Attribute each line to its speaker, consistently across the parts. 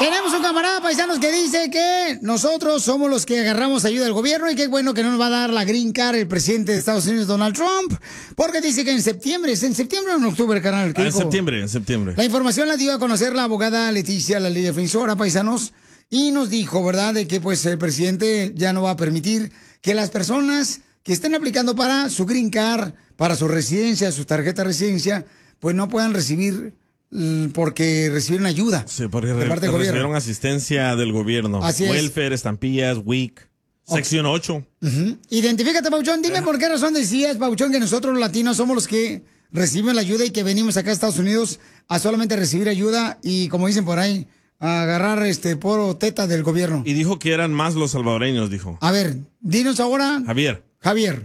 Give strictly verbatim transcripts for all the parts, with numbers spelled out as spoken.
Speaker 1: Tenemos un camarada, paisanos, que dice que nosotros somos los que agarramos ayuda del gobierno y qué bueno que no nos va a dar la green card el presidente de Estados Unidos, Donald Trump, porque dice que en septiembre, ¿es en septiembre o en octubre, carnal?
Speaker 2: Ah, en septiembre, en septiembre.
Speaker 1: La información la dio a conocer la abogada Leticia, la ley defensora, paisanos, y nos dijo, ¿verdad?, de que pues el presidente ya no va a permitir que las personas que estén aplicando para su green card, para su residencia, su tarjeta de residencia, pues no puedan recibir porque recibieron ayuda.
Speaker 2: Sí, porque
Speaker 1: de parte del
Speaker 2: recibieron
Speaker 1: gobierno.
Speaker 2: asistencia del gobierno.
Speaker 1: Así es.
Speaker 2: Welfare, estampillas, W I C, sección ocho.
Speaker 1: Uh-huh. Identifícate, Pauchón. Dime por qué razón decías, Pauchón, que nosotros los latinos somos los que reciben la ayuda y que venimos acá a Estados Unidos a solamente recibir ayuda y, como dicen por ahí, a agarrar este poro teta del gobierno.
Speaker 2: Y dijo que eran más los salvadoreños, dijo.
Speaker 1: A ver, dinos ahora.
Speaker 2: Javier.
Speaker 1: Javier.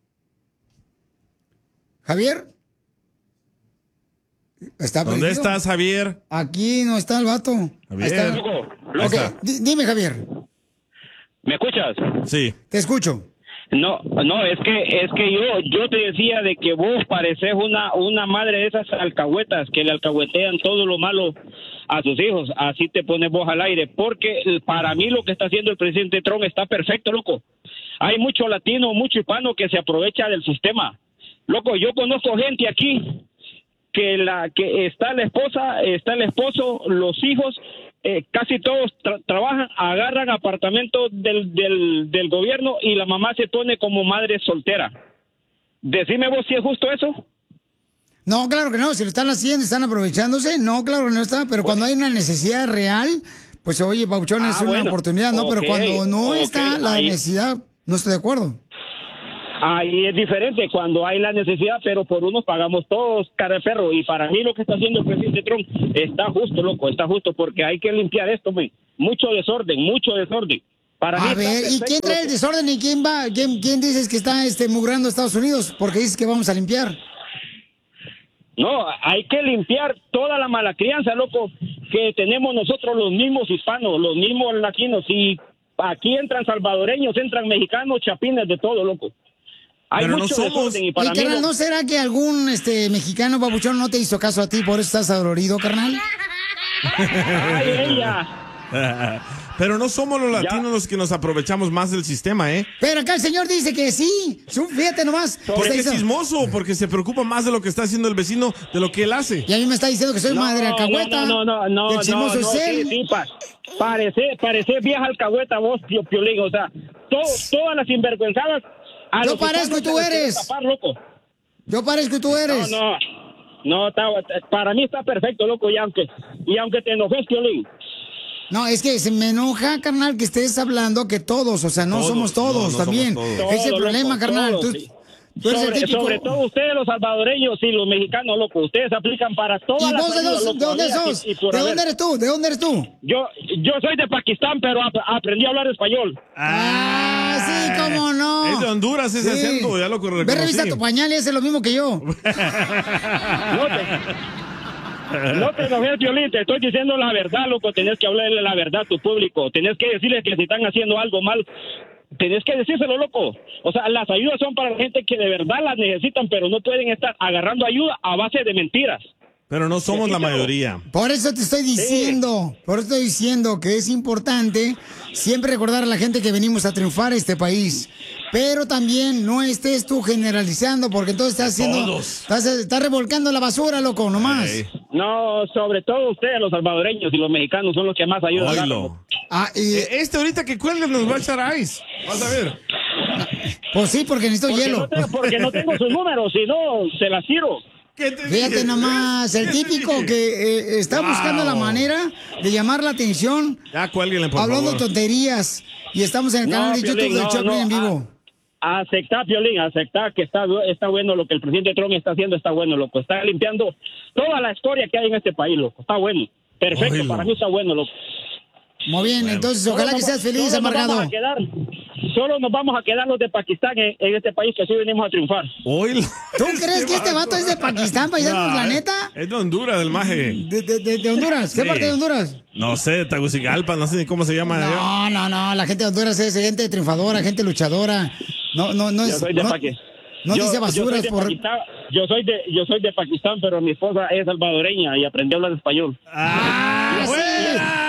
Speaker 1: Javier. ¿Está
Speaker 2: ¿Dónde
Speaker 1: perdido?
Speaker 2: estás, Javier?
Speaker 1: Aquí no está el vato.
Speaker 2: Javier.
Speaker 1: Ahí está.
Speaker 3: Loco,
Speaker 1: Ok, di- dime, Javier.
Speaker 3: ¿Me escuchas?
Speaker 2: Sí.
Speaker 1: Te escucho.
Speaker 3: No, no, es que es que yo yo te decía de que vos pareces una una madre de esas alcahuetas que le alcahuetean todo lo malo a sus hijos. Así te pones vos al aire, porque para mí lo que está haciendo el presidente Trump está perfecto, loco. Hay mucho latino, mucho hispano que se aprovecha del sistema. Loco, yo conozco gente aquí que la que está la esposa, está el esposo, los hijos, eh, casi todos tra- trabajan, agarran apartamentos del, del, del gobierno y la mamá se pone como madre soltera. Decime vos si es justo eso.
Speaker 1: No, claro que no. Si lo están haciendo, están aprovechándose. No, claro que no está. Pero cuando hay una necesidad real, pues oye, Pauchón, es
Speaker 3: Ah,
Speaker 1: una
Speaker 3: bueno.
Speaker 1: oportunidad, ¿no? Pero
Speaker 3: Ok,
Speaker 1: cuando no
Speaker 3: ok,
Speaker 1: está la
Speaker 3: ahí.
Speaker 1: necesidad, no estoy de acuerdo.
Speaker 3: Ahí es diferente cuando hay la necesidad, pero por unos pagamos todos, cara de perro. Y para mí lo que está haciendo el presidente Trump está justo, loco, está justo, porque hay que limpiar esto, men. Mucho desorden, mucho desorden. Para mí
Speaker 1: A
Speaker 3: está
Speaker 1: ver, ¿y
Speaker 3: perfecto
Speaker 1: quién trae
Speaker 3: lo
Speaker 1: el
Speaker 3: que-
Speaker 1: desorden y quién va? ¿Quién, quién dices que está este, mugrando Estados Unidos? Porque dices que vamos a limpiar.
Speaker 3: No, hay que limpiar toda la mala crianza, loco, que tenemos nosotros los mismos hispanos, los mismos latinos. Y aquí entran salvadoreños, entran mexicanos, chapines, de todo, loco. Hay
Speaker 2: Pero no
Speaker 3: mucho
Speaker 2: somos-
Speaker 3: desorden y para
Speaker 1: Oye,
Speaker 3: mí
Speaker 1: carnal,
Speaker 3: lo-
Speaker 1: ¿no será que algún este mexicano babuchón no te hizo caso a ti, por eso estás adolorido, carnal?
Speaker 3: Ay, ella.
Speaker 2: Pero no somos los latinos los que nos aprovechamos más del sistema, ¿eh?
Speaker 1: Pero acá el señor dice que sí. Su- Fíjate nomás.
Speaker 2: Porque
Speaker 1: Está
Speaker 2: es
Speaker 1: diciendo-
Speaker 2: chismoso, porque se preocupa más de lo que está haciendo el vecino de lo que él hace.
Speaker 1: Y a mí me está diciendo que soy
Speaker 3: No,
Speaker 1: madre alcahueta.
Speaker 3: No, no, no, no,
Speaker 1: El
Speaker 3: no,
Speaker 1: chismoso
Speaker 3: no,
Speaker 1: es
Speaker 3: sí,
Speaker 1: él.
Speaker 3: sí, pa- parece, parece vieja alcahueta vos, Pio- Piolín, o sea, to- todas las sinvergüenzadas. a
Speaker 1: Yo
Speaker 3: los
Speaker 1: parezco y
Speaker 3: hispanos
Speaker 1: tú
Speaker 3: se les quiere
Speaker 1: eres.
Speaker 3: tapar, loco.
Speaker 1: Yo parezco y tú eres.
Speaker 3: No, no, no, está- para mí está perfecto, loco, y aunque, y aunque te enojes, Piolín.
Speaker 1: No, es que se me enoja, carnal, que estés hablando que todos, o sea, no
Speaker 2: Todos,
Speaker 1: somos todos
Speaker 2: no, no somos
Speaker 1: también.
Speaker 2: todos.
Speaker 1: Ese es el
Speaker 3: Todos,
Speaker 1: problema,
Speaker 3: loco,
Speaker 1: carnal.
Speaker 3: todos,
Speaker 1: Tú,
Speaker 3: sí.
Speaker 1: tú eres el
Speaker 3: Sobre,
Speaker 1: típico.
Speaker 3: sobre todo ustedes, los salvadoreños y los mexicanos, loco, ustedes aplican para todas
Speaker 1: ¿Y
Speaker 3: las
Speaker 1: vos de,
Speaker 3: ayudas,
Speaker 1: dos-
Speaker 3: loco,
Speaker 1: de dónde
Speaker 3: habidas y-
Speaker 1: sos?
Speaker 3: y por
Speaker 1: ¿De
Speaker 3: haber.
Speaker 1: dónde eres tú? ¿De dónde eres tú?
Speaker 3: Yo, yo soy de Pakistán, pero ap- aprendí a hablar español.
Speaker 1: Ah, sí, cómo no.
Speaker 2: Es de Honduras ese
Speaker 1: Sí.
Speaker 2: acento, ya lo
Speaker 1: Ve,
Speaker 2: reconocí.
Speaker 1: revisa tu pañal y hace lo mismo que yo.
Speaker 3: No te, no te enojes, Piolín, te estoy diciendo la verdad, loco. Tenés que hablarle la verdad a tu público. Tenés que decirles que si están haciendo algo mal, tenés que decírselo, loco. O sea, las ayudas son para la gente que de verdad las necesitan, pero no pueden estar agarrando ayuda a base de mentiras.
Speaker 2: Pero no somos la mayoría.
Speaker 1: Por eso te estoy diciendo, por eso estoy diciendo que es importante siempre recordar a la gente que venimos a triunfar a este país. Pero también no estés tú generalizando, porque entonces estás haciendo,
Speaker 2: Todos.
Speaker 1: estás, estás revolcando la basura, loco, nomás.
Speaker 2: Ey.
Speaker 3: No, sobre todo ustedes, los salvadoreños y los mexicanos, son los que más ayudan.
Speaker 2: Oílo.
Speaker 1: Ah, y,
Speaker 2: Eh, Este ahorita que cuelgue nos va a echar ice. Vas a ver.
Speaker 1: pues sí, porque necesito
Speaker 3: Porque
Speaker 1: hielo.
Speaker 3: no, tengo, porque no tengo sus números, si no, se las tiro.
Speaker 2: ¿Qué te
Speaker 1: Fíjate
Speaker 2: dije?
Speaker 1: nomás, el
Speaker 2: ¿Qué te
Speaker 1: típico
Speaker 2: dije?
Speaker 1: que eh, está
Speaker 2: Wow.
Speaker 1: buscando la manera de llamar la atención,
Speaker 2: Ya cuélguenle, por
Speaker 1: hablando
Speaker 2: favor.
Speaker 1: tonterías. Y estamos en el
Speaker 3: No,
Speaker 1: canal de
Speaker 3: Piolín,
Speaker 1: YouTube del
Speaker 3: no,
Speaker 1: Choplin
Speaker 3: no,
Speaker 1: en vivo.
Speaker 3: a- aceptar, Piolín, aceptar que está, está bueno lo que el presidente Trump está haciendo, está bueno, loco. Está limpiando toda la historia que hay en este país, loco. Está bueno. Perfecto,
Speaker 2: Oílo.
Speaker 3: para mí está bueno, loco.
Speaker 1: Muy bien, entonces ojalá
Speaker 3: Solo
Speaker 1: que
Speaker 3: nos-
Speaker 1: seas feliz,
Speaker 3: solo nos
Speaker 1: amargado.
Speaker 3: vamos a quedar, solo nos vamos a quedar los de Pakistán en, en este país, que así venimos a triunfar.
Speaker 2: Oílo.
Speaker 1: ¿Tú crees que este vato es de Pakistán, paisanos, la
Speaker 2: No,
Speaker 1: neta?
Speaker 2: Es de Honduras, del maje.
Speaker 1: De, de- de- de Honduras. ¿Qué
Speaker 2: Sí.
Speaker 1: parte de Honduras?
Speaker 2: No sé, Tegucigalpa, no sé ni cómo se llama.
Speaker 1: No, no, no. La gente de Honduras es gente triunfadora, gente luchadora. No, no, no es.
Speaker 3: Yo soy de
Speaker 1: no,
Speaker 3: Pakistán.
Speaker 1: no
Speaker 3: Yo-
Speaker 1: dice
Speaker 3: yo
Speaker 1: basuras
Speaker 3: soy de
Speaker 1: por.
Speaker 3: Pakistán. Yo soy de, yo soy de Pakistán, pero mi esposa es salvadoreña y aprendió a hablar español.
Speaker 2: Ah,
Speaker 1: Ah, sí.
Speaker 2: fuera.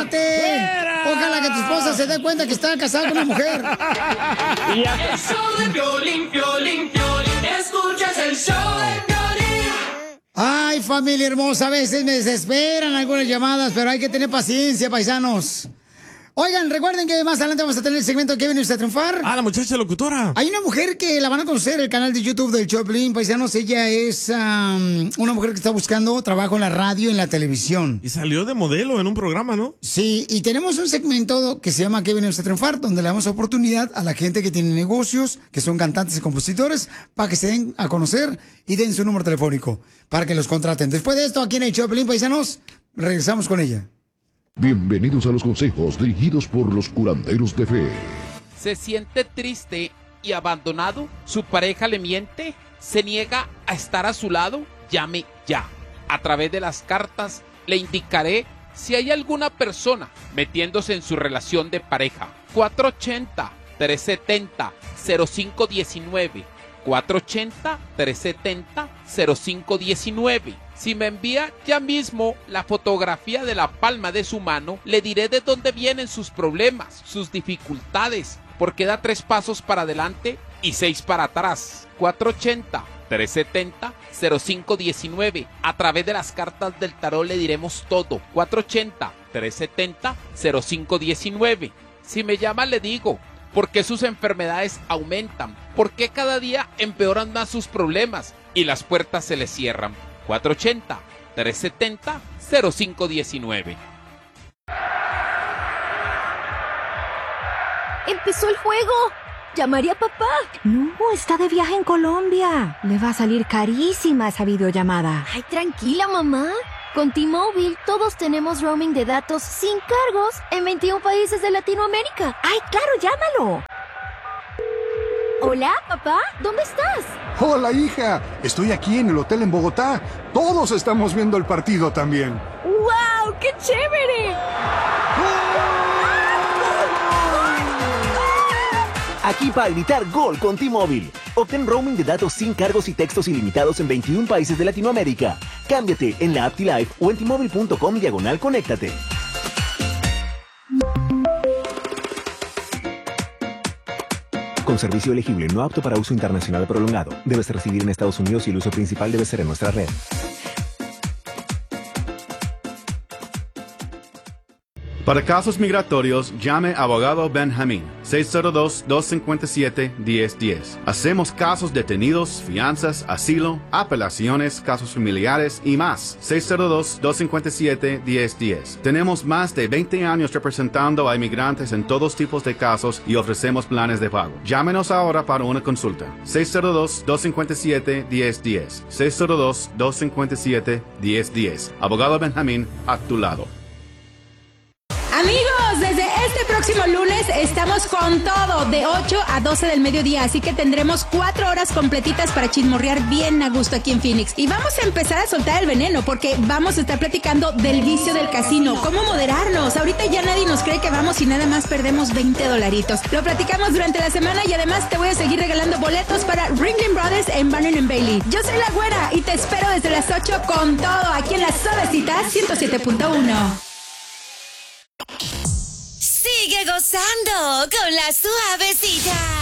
Speaker 1: ¡Cállate! ¡Fuera! Ojalá que tu esposa se dé cuenta que está casada con una mujer.
Speaker 4: El show de Piolín, Piolín, Piolín. Escuchas el show de Piolín.
Speaker 1: Ay, familia hermosa, a veces me desesperan algunas llamadas, pero hay que tener paciencia, paisanos. Oigan, recuerden que más adelante vamos a tener el segmento que viene usted a triunfar.
Speaker 2: Ah, la muchacha locutora.
Speaker 1: Hay una mujer que la van a conocer, el canal de YouTube del Choplin, paisanos. Ella es um, una mujer que está buscando trabajo en la radio y en la televisión.
Speaker 2: Y salió de modelo en un programa, ¿no?
Speaker 1: Sí, y tenemos un segmento que se llama ¿Qué viene usted a triunfar? Donde le damos oportunidad a la gente que tiene negocios, que son cantantes y compositores, para que se den a conocer y den su número telefónico para que los contraten. Después de esto, aquí en el Choplin, paisanos, regresamos con ella.
Speaker 5: Bienvenidos a los consejos dirigidos por los curanderos de fe.
Speaker 6: ¿Se siente triste y abandonado? ¿Su pareja le miente? ¿Se niega a estar a su lado? Llame ya. A través de las cartas le indicaré si hay alguna persona metiéndose en su relación de pareja. cuatro ochenta, tres setenta, cero cinco diecinueve. cuatro ochenta, tres setenta, cero cinco diecinueve. Si me envía ya mismo la fotografía de la palma de su mano, le diré de dónde vienen sus problemas, sus dificultades, porque da tres pasos para adelante y seis para atrás. cuatro ochenta, tres setenta, cero cinco diecinueve. A través de las cartas del tarot le diremos todo. cuatro ochenta, tres setenta, cero cinco diecinueve. Si me llama le digo por qué sus enfermedades aumentan, por qué cada día empeoran más sus problemas y las puertas se le cierran. cuatro ochenta, tres setenta, cero cinco diecinueve.
Speaker 7: ¡Empezó el juego! ¡Llamaré a papá!
Speaker 8: No, está de viaje en Colombia. Le va a salir carísima esa videollamada.
Speaker 7: Ay, tranquila, mamá. Con T-Mobile todos tenemos roaming de datos sin cargos en veintiún países de Latinoamérica.
Speaker 8: ¡Ay, claro, llámalo!
Speaker 7: Hola, papá, ¿dónde estás?
Speaker 9: Hola, hija. Estoy aquí en el hotel en Bogotá. Todos estamos viendo el partido también.
Speaker 7: ¡Wow! ¡Qué chévere!
Speaker 10: Aquí para gritar gol con T-Mobile. Obtén roaming de datos sin cargos y textos ilimitados en veintiún países de Latinoamérica. Cámbiate en la app T-Life o en T Mobile punto com diagonal conéctate. Con servicio elegible no apto para uso internacional prolongado. Debes residir en Estados Unidos y el uso principal debe ser en nuestra red.
Speaker 11: Para casos migratorios, llame a Abogado Benjamín, seis cero dos, dos cinco siete, uno cero uno cero. Hacemos casos detenidos, fianzas, asilo, apelaciones, casos familiares y más. seis cero dos, dos cinco siete, uno cero uno cero. Tenemos más de veinte años representando a inmigrantes en todos tipos de casos y ofrecemos planes de pago. Llámenos ahora para una consulta. seis cero dos, dos cinco siete, uno cero uno cero. seis cero dos, dos cinco siete, uno cero uno cero. Abogado Benjamín, a tu lado.
Speaker 12: Amigos, desde este próximo lunes estamos con todo, de ocho a doce del mediodía, así que tendremos cuatro horas completitas para chismorrear bien a gusto aquí en Phoenix. Y vamos a empezar a soltar el veneno, porque vamos a estar platicando del vicio del casino, cómo moderarnos. Ahorita ya nadie nos cree que vamos y nada más perdemos veinte dolaritos. Lo platicamos durante la semana y además te voy a seguir regalando boletos para Ringling Brothers en Barnum and Bailey. Yo soy La Güera y te espero desde las ocho con todo, aquí en La Suavecita ciento siete punto uno.
Speaker 13: Sigue gozando con La Suavecita.